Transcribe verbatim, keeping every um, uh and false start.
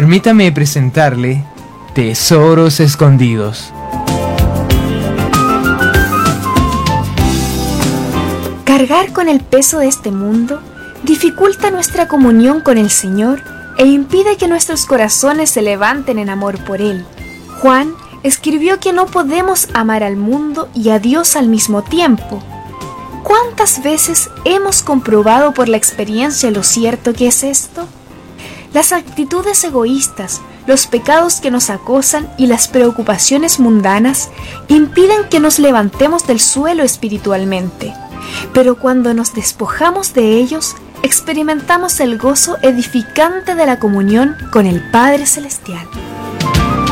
Permítame presentarle Tesoros Escondidos. Cargar con el peso de este mundo dificulta nuestra comunión con el Señor e impide que nuestros corazones se levanten en amor por Él. Juan escribió que no podemos amar al mundo y a Dios al mismo tiempo. ¿Cuántas veces hemos comprobado por la experiencia lo cierto que es esto? Las actitudes egoístas, los pecados que nos acosan y las preocupaciones mundanas impiden que nos levantemos del suelo espiritualmente. Pero cuando nos despojamos de ellos, experimentamos el gozo edificante de la comunión con el Padre Celestial.